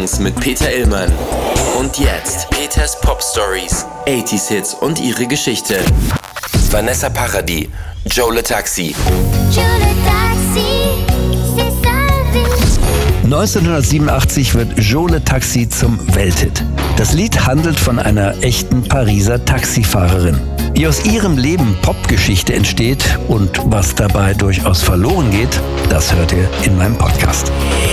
Songs mit Peter Illmann. Und jetzt Peters Pop Stories, 80s Hits und ihre Geschichte. Vanessa Paradis, Joe Le Taxi. 1987 wird Joe Le Taxi zum Welthit. Das Lied handelt von einer echten Pariser Taxifahrerin. Wie aus ihrem Leben Popgeschichte entsteht und was dabei durchaus verloren geht, das hört ihr in meinem Podcast.